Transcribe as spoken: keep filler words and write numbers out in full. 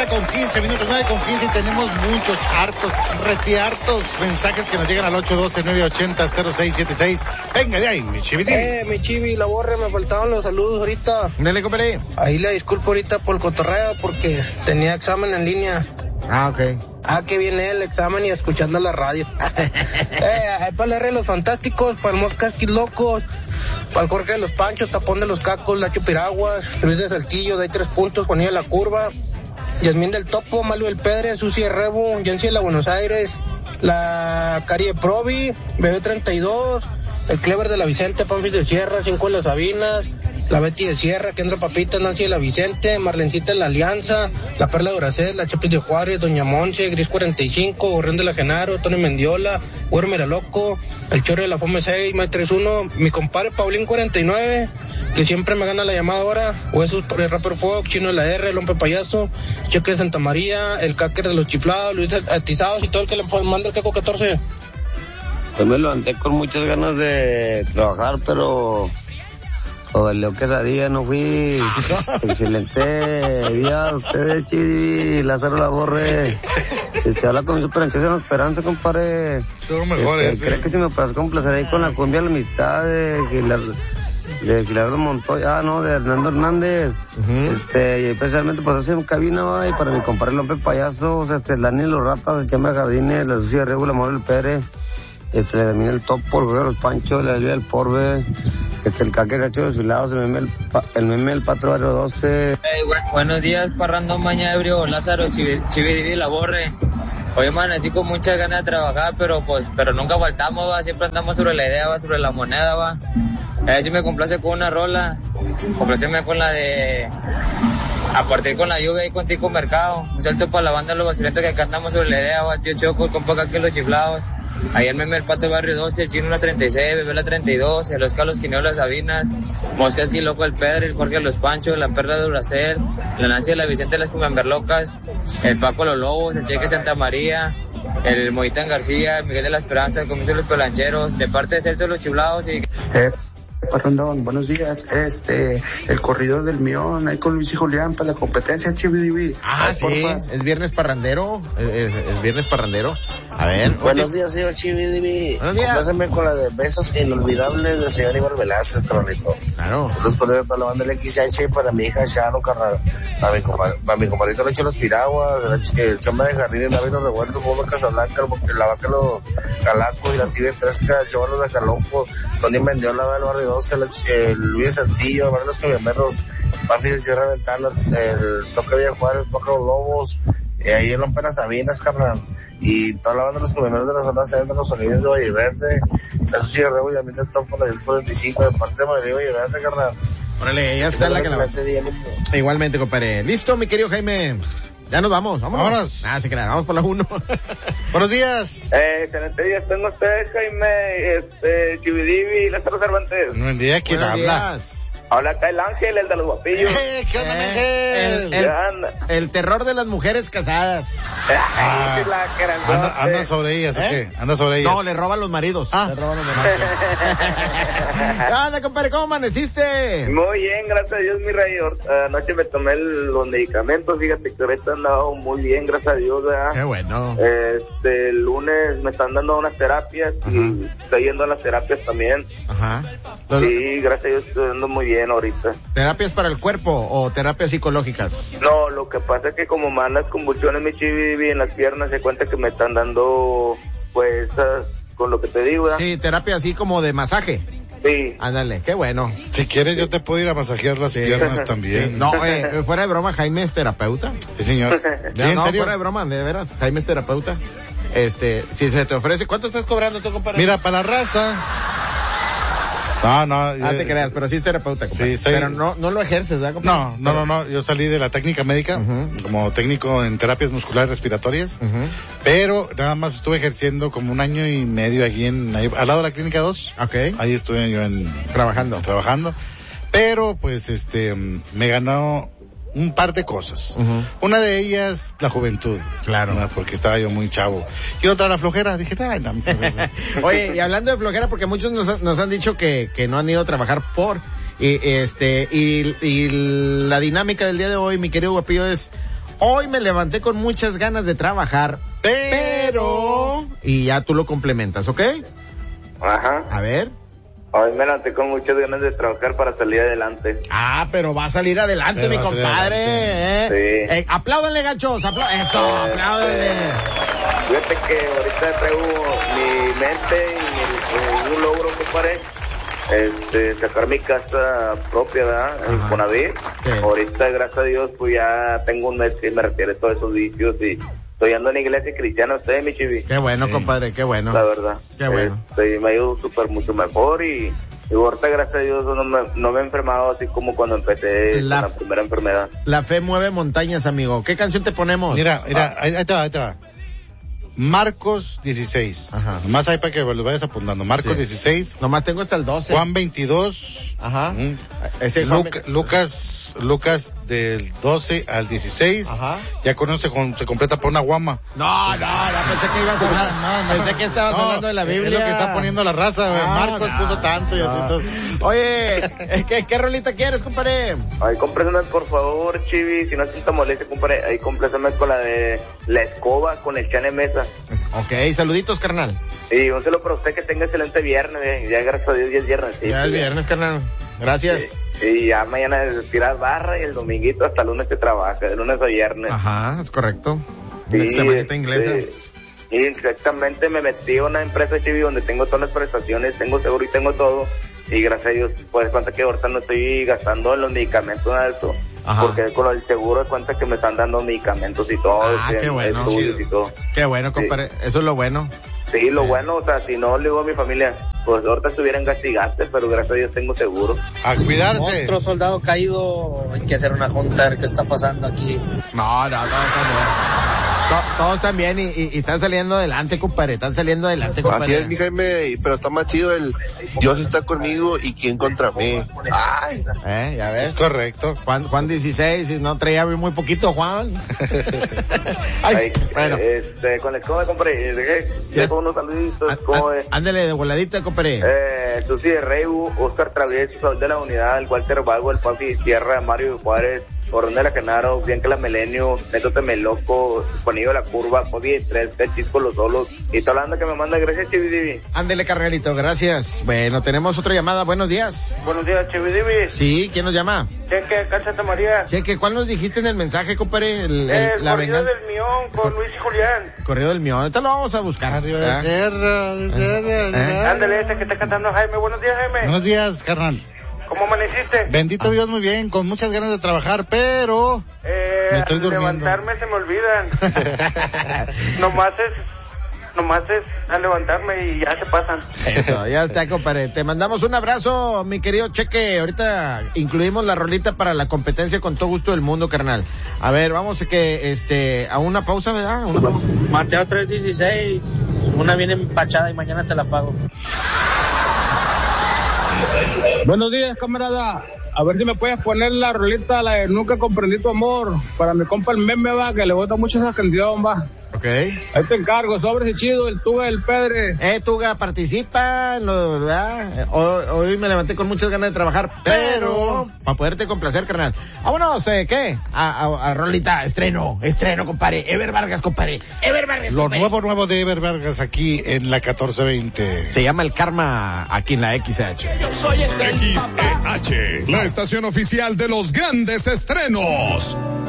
con quince minutos, nueve con quince, y tenemos muchos, hartos, retiartos mensajes que nos llegan al ocho uno dos, nueve ocho cero, cero seis siete seis. Venga de ahí, mi chivi. Eh, mi chivi, la borre, me faltaban los saludos ahorita. Dale, compadre. Ahí le disculpo ahorita por el cotorreo porque tenía examen en línea. Ah, ok. Ah, que viene el examen y escuchando la radio. eh, ahí para el R de los Fantásticos, para el Moscasquis Locos, para el Jorge de los Panchos, Tapón de los Cacos, Lacho Piraguas, Luis de Saltillo, de ahí tres puntos, Juanilla La Curva, Yasmín del Topo, Malu del Pedre, Susi de Rebo, Yancy de la Buenos Aires, la Cari de Provi, Bebé treinta y dos, el Clever de la Vicente, Panfis de Sierra, Cinco de las Sabinas, la Betty de Sierra, Kendra Papita, Nancy de la Vicente, Marlencita de la Alianza, la Perla de Uracet, la Chapis de Juárez, Doña Monse, Gris cuarenta y cinco, Borrón de la Genaro, Tony Mendiola, Güero Miraloco, el Chorro de la Fome seis, May treinta y uno, mi compadre Paulín cuarenta y nueve, que siempre me gana la llamada ahora, Huesos por el Rapper Fox, Chino de la R, el Hombre Payaso, Cheque de Santa María, el Cáquer de los Chiflados, Luis Atizados y todo el que le manda el Caco catorce. Pues me levanté con muchas ganas de trabajar, pero o el Leo Quesadilla no fui. Excelente día a ustedes, Chivi, Lázaro La Borre. Este, habla con mi superanchosa en la Esperanza, compadre. Todo mejor este, ese. ¿Cree que si me puedes complacer ahí con la cumbia de la amistad de Gilar, de Gilardo Montoya? Ah, no, de Hernando Hernández. Uh-huh. Este, y especialmente pues hace en cabina, va, y para mi compadre López Payasos, este, el Dani Los Ratas, el Chamba de Jardines, la Sucia de Rego, la Amor del Pérez. Este, también el Topo, el Juego de los Panchos, la Elvia del Porbe, este, el Caque Gacho de los Filados, el meme, el, pa, el meme del Patro Barrio doce. Hey, bu- buenos días, Parrandón Maña Ebrio, Lázaro, Chivi, Chivi, La Borre. Hoy amanecí con muchas ganas de trabajar, pero pues, pero nunca faltamos, va, siempre andamos sobre la idea, va, sobre la moneda, va. A ver si me complace con una rola, complaceme con la de A Partir con la Lluvia y con Tico Mercado. Un salto para la banda de los basurentos que acá andamos sobre la idea, va, tío Choco, el compa Caque Los Chiflados. Ahí el meme del Pato Barrio doce, el Chino la treinta y seis, Bebé la treinta y dos, el Oscar Los Quineos las Sabinas, Moscasquis Loco el Pedro, el Jorge Los Panchos, la Perla de Uracel, la Nancy de la Vicente las Cumbiamberlocas, el Paco Los Lobos, el Cheque Santa María, el Moitán García, el Miguel de la Esperanza, el Comiso de los Pelancheros, de parte de Celso de los Chiflados y... Eh. Parrandón, buenos días. Este, el corrido del Mión, ahí con Luis y Julián para la competencia Chibi. Ah, sí, porfa. Es viernes parrandero, es, es viernes parrandero. A ver. Buenos días, señor Chibi. Buenos días. Complácenme con la de Besos Inolvidables del señor Iván Velázquez, carnalito. Claro. Entonces, por eso, toda la banda del X H para mi hija Sharon, carnal. Para mi compadre, para mi compadrito le echo los piraguas, el, el Chamba de Jardines, David los Revueltos, Boba Casablanca, la Vaca los Calacos y la Tibia Tresca, el Chaval de Calompo, Tony Mendiola, el Barrio doce, el, el Luis Saltillo, Barrio Los Camioneros, Pafi de Sierra Ventanas, el Toque Villa Juárez, Boca los Lobos, eh, ahí el Lompe Las Sabinas, carnal, y toda la banda de los camioneros de la zona centro, los Olivos de Valle Verde, la Sucia de Rebo y también del Topo, la diez cuarenta y cinco, de parte de Madrid Valle Verde, carnal. Órale, ya está la que la... Igualmente, compadre. Listo, mi querido Jaime. Ya nos vamos, vámonos. Vámonos. Ah, se quedan, vamos por la uno. Buenos días. Eh, excelente día, están ustedes, Jaime, este, Chividivi y Lázaro Cervantes. Buen día, ¿quién Buenos habla? días. Habla acá el Ángel, el de los guapillos. Eh, ¿Qué onda, eh, el, el, el, el terror de las mujeres casadas. Ah, la anda, anda sobre ellas, ¿eh? ¿O qué? Anda sobre ellas. No, le roban los maridos. Ah. Le roban los maridos. Anda, compadre, ¿cómo amaneciste? Muy bien, gracias a Dios, mi rey. Anoche me tomé el, los medicamentos, fíjate que ahorita he andado muy bien, gracias a Dios, ¿verdad? Qué bueno. Este, el lunes me están dando unas terapias. Ajá. Y estoy yendo a las terapias también. Ajá. Sí, gracias a Dios estoy andando muy bien ahorita. ¿Terapias para el cuerpo o terapias psicológicas? No, lo que pasa es que como me dan las convulsiones, mi chivi, en las piernas, se cuenta que me están dando, pues, uh, con lo que te digo, ¿verdad? Sí, terapia así como de masaje. Sí. Ándale, qué bueno. Si quieres, sí, yo te puedo ir a masajear las sí. piernas también. Sí. No, eh, fuera de broma, Jaime es terapeuta. Sí, señor. Ya, no, fuera de broma, de veras, Jaime es terapeuta. Este, si se te ofrece, ¿cuánto estás cobrando tú, compadre? Mira, para la raza... No, no. Ah, te creas, pero sí es terapeuta, compadre. Sí, soy... Pero no, no lo ejerces, ¿verdad, compadre? No, no, no, no. Yo salí de la técnica médica uh-huh. como técnico en terapias musculares respiratorias, uh-huh. pero nada más estuve ejerciendo como un año y medio aquí en, ahí, al lado de la clínica dos. Okay. Ahí estuve yo en... Trabajando. Trabajando. Pero, pues, este, me ganó un par de cosas. Uh-huh. Una de ellas, la juventud. Claro. ¿No? Porque estaba yo muy chavo. Y otra, la flojera. Dije, ay, no. Oye, y hablando de flojera, porque muchos nos, nos han dicho que, que no han ido a trabajar por, y este, y, y la dinámica del día de hoy, mi querido Guapillo, es, Hoy me levanté con muchas ganas de trabajar, pero... Y ya tú lo complementas, ¿ok? Ajá. A ver. Hoy me levanté con muchas ganas de trabajar para salir adelante. Ah, pero va a salir adelante, pero mi compadre. ¿eh? Sí. Eh, apláudanle, gachos. Aplá Eso, eh, apláudanle. Eh, fíjate que ahorita traigo mi mente y, y un logro, compadre. Este, sacar mi casa propia, ¿verdad? En Infonavit. Sí. Ahorita, gracias a Dios, pues ya tengo un mes que me retiré de todos esos vicios y estoy andando en iglesia cristiana. Usted, mi chivi. Qué bueno, sí. compadre, qué bueno. La verdad. Qué bueno. Este, me ha ido súper mucho mejor y, y ahorita, gracias a Dios, no me, no me he enfermado así como cuando empecé la, con la primera enfermedad. La fe mueve montañas, amigo. ¿Qué canción te ponemos? Mira, mira, ah. ahí, ahí te va, ahí te va. Marcos dieciséis. Ajá. Nomás ahí para que lo vayas apuntando. Marcos sí. dieciséis. Nomás tengo hasta el doce. Juan veintidós. Ajá. Mm. Ese Luca, Juan... Lucas, Lucas del doce al dieciséis. Ajá. Ya con eso se, con, se completa por una guama. No, no, no, pensé que ibas a hablar. No, no, pensé que estabas no, hablando de la Biblia. Es lo que está poniendo la raza. Ah, Marcos no, puso tanto no. y así. Entonces... Oye, ¿qué, ¿qué rolita quieres, compadre? Ahí cómpraseme, por favor, Chivi. Si no te moleste, compadre. Ahí cómpraseme con la de La Escoba, con el Chane Mesa. Ok, saluditos, carnal. Sí, un saludo para usted, que tenga excelente viernes. Eh. Ya gracias a Dios ya es viernes. Sí, ya sí, es viernes, ya. carnal. Gracias. Sí, sí, ya mañana tiras barra y el dominguito hasta el lunes se trabaja, de lunes a viernes. Ajá, es correcto. Sí, semanita inglesa. Sí. Sí, exactamente, me metí a una empresa, Chivi, donde tengo todas las prestaciones, tengo seguro y tengo todo. Y gracias a Dios, pues, cuenta que ahorita no estoy gastando en los medicamentos, nada de eso. Ajá. Porque con el seguro de cuenta que me están dando medicamentos y todo. Ah, qué bueno. Estudios y todo. Qué bueno, compadre. Sí. Eso es lo bueno. Sí, lo sí. bueno, o sea, si no le digo a mi familia, pues ahorita estuvieran gastigaste, pero gracias a Dios tengo seguro. A cuidarse. Otro soldado caído, hay que hacer una junta, a ver qué está pasando aquí. No, no, no, no. Todos están bien y, y, y están saliendo adelante, compadre. Están saliendo adelante, compadre. Así es, mi Jaime, pero está más chido el Dios está conmigo y quién contra mí. Ay. Eh, ya ves. Es correcto. Juan, Juan dieciséis, y no traía muy poquito, Juan. Ay, Ay, bueno. Este, con el cómo, compadre. Dejo unos saluditos. ¿Cómo es? Ándale de voladita, compadre. Eh, Susi de Rey, Oscar Travieso, Saúl de la Unidad, el Walter Vago, el Papi Sierra, Mario Juárez, Coronel de la Genaro, Bianca la Melenio, Neto Temeloco, Juanillo de la Curva, Cody tres, el Chisco Los Solos, y está hablando que me manda, gracias, Chividivi. Ándele, carnalito, gracias. Bueno, tenemos otra llamada, buenos días. Buenos días, Chividivi. Sí, ¿quién nos llama? Cheque, Cáchate María. Cheque, ¿cuál nos dijiste en el mensaje, compadre? El, el, el la corrido venganza... del Mión, con Luis y Julián. Corrido del Mión, ahorita lo vamos a buscar. Arriba de cerro, de cerro. ¿Eh? Ándale, este que está cantando Jaime, buenos días, Jaime. Buenos días, carnal. ¿Cómo amaneciste? Bendito Dios, muy bien, con muchas ganas de trabajar, pero eh, me estoy durmiendo. Levantarme se me olvidan. nomás es, nomás es a levantarme y ya se pasan. Eso, ya está, compadre. Te mandamos un abrazo, mi querido Cheque. Ahorita incluimos la rolita para la competencia con todo gusto del mundo, carnal. A ver, vamos a que, este, a una pausa, ¿verdad? Una pausa. Mateo tres dieciséis, una bien empachada y mañana te la pago. Buenos días, camarada. A ver si me puedes poner la rolita, la de Nunca Comprendí Tu Amor, para mi compa el meme, va, que le gusta mucho esa canción, va. Ok. Ahí te encargo, sobres y chido, el Tuga del Pedre. Eh, Tuga, participa, lo, ¿verdad? Hoy, hoy me levanté con muchas ganas de trabajar, pero, para poderte complacer, carnal. Vámonos, eh, ¿qué? A, a, a rolita, estreno, estreno, compadre. Ever Vargas, compadre. Ever Vargas, Lo compadre. nuevo, nuevo de Ever Vargas aquí en la catorce veinte. Se llama El Karma, aquí en la X H. Yo soy X E H, la estación oficial de los grandes estrenos.